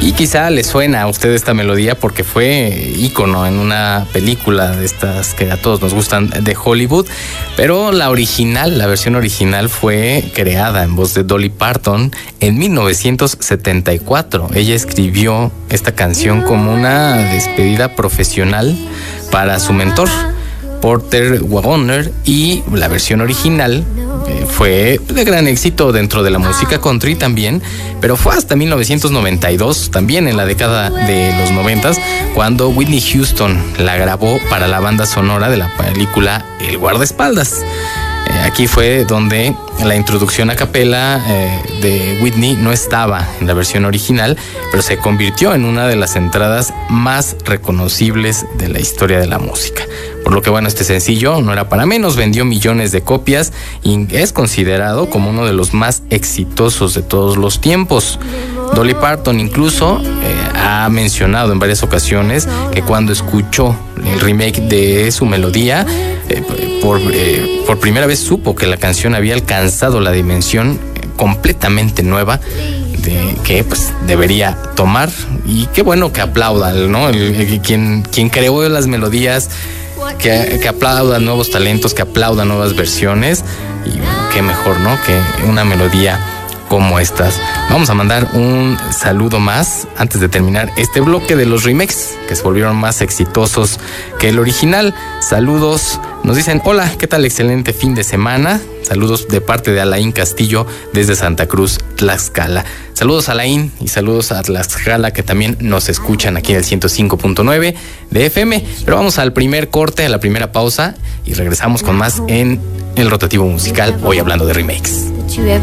Y quizá les suena a usted esta melodía porque fue ícono en una película de estas que a todos nos gustan de Hollywood, pero la versión original fue creada en voz de Dolly Parton en 1974. Ella escribió esta canción como una despedida profesional para su mentor, Porter Wagoner, y la versión original fue de gran éxito dentro de la música country también, pero fue hasta 1992, también en la década de los 90s, cuando Whitney Houston la grabó para la banda sonora de la película El guardaespaldas. Aquí fue donde la introducción a capela de Whitney no estaba en la versión original, pero se convirtió en una de las entradas más reconocibles de la historia de la música. Por lo que bueno, este sencillo no era para menos, vendió millones de copias y es considerado como uno de los más exitosos de todos los tiempos. Dolly Parton incluso ha mencionado en varias ocasiones que cuando escuchó el remake de su melodía, por primera vez supo que la canción había alcanzado la dimensión completamente nueva de que pues debería tomar, y qué bueno que aplaudan, ¿no? Quien creó las melodías, que aplaudan nuevos talentos, que aplaudan nuevas versiones, y qué mejor, ¿no? Que una melodía como estas. Vamos a mandar un saludo más antes de terminar este bloque de los remakes que se volvieron más exitosos que el original. Saludos, nos dicen: hola, ¿qué tal? Excelente fin de semana. Saludos de parte de Alain Castillo desde Santa Cruz, Tlaxcala. Saludos a Alain y saludos a Tlaxcala, que también nos escuchan aquí en el 105.9 de FM. Pero vamos al primer corte, a la primera pausa, y regresamos con más en el rotativo musical, hoy hablando de remakes. You ever